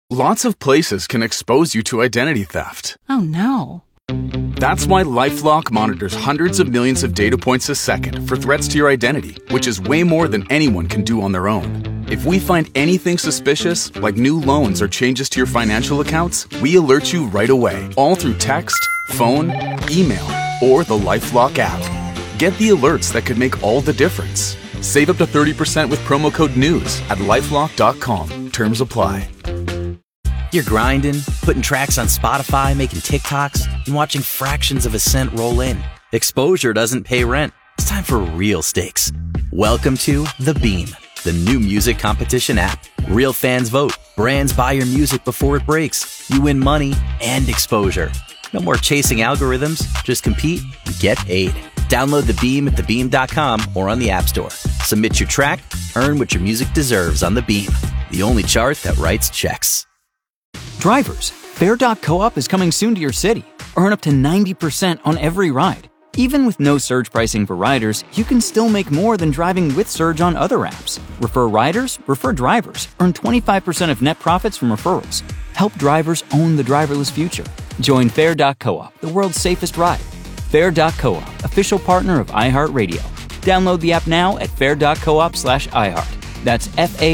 Lots of places can expose you to identity theft. Oh, no. That's why LifeLock monitors hundreds of millions of data points a second for threats to your identity, which is way more than anyone can do on their own. If we find anything suspicious, like new loans or changes to your financial accounts, we alert you right away, all through text, phone, email, or the LifeLock app. Get the alerts that could make all the difference. Save up to 30% with promo code NEWS at LifeLock.com. Terms apply. You're grinding, putting tracks on Spotify, making TikToks, and watching fractions of a cent roll in. Exposure doesn't pay rent. It's time for real stakes. Welcome to The Beam, the new music competition app. Real fans vote. Brands buy your music before it breaks. You win money and exposure. No more chasing algorithms. Just compete and get paid. Download The Beam at thebeam.com or on the App Store. Submit your track, earn what your music deserves on The Beam, the only chart that writes checks. Drivers, Fair.coop is coming soon to your city. Earn up to 90% on every ride. Even with no surge pricing for riders, you can still make more than driving with surge on other apps. Refer riders, refer drivers. Earn 25% of net profits from referrals. Help drivers own the driverless future. Join Fair.coop, the world's safest ride. Fair.coop, official partner of iHeartRadio. Download the app now at fair.coop/iHeart. That's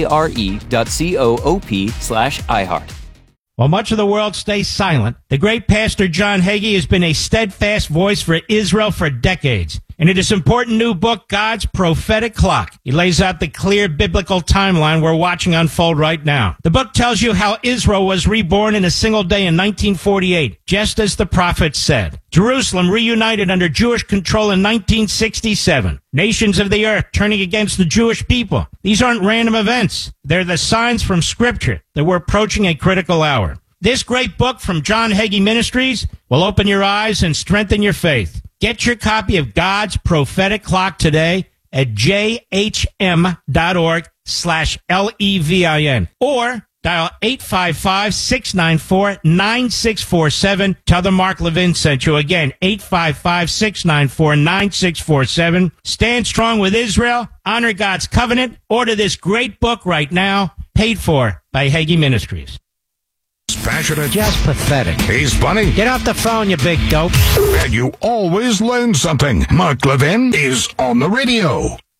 FARE.coop/iHeart. While much of the world stays silent, the great Pastor John Hagee has been a steadfast voice for Israel for decades. And in his important new book, God's Prophetic Clock, he lays out the clear biblical timeline we're watching unfold right now. The book tells you how Israel was reborn in a single day in 1948, just as the prophet said. Jerusalem reunited under Jewish control in 1967. Nations of the earth turning against the Jewish people. These aren't random events. They're the signs from Scripture that we're approaching a critical hour. This great book from John Hagee Ministries will open your eyes and strengthen your faith. Get your copy of God's Prophetic Clock today at jhm.org/LEVIN or dial 855-694-9647. Tell them Mark Levin sent you. Again, 855-694-9647. Stand strong with Israel. Honor God's covenant. Order this great book right now. Paid for by Hagee Ministries. Passionate. Just pathetic. He's funny. Get off the phone, you big dope. And you always learn something. Mark Levin is on the radio.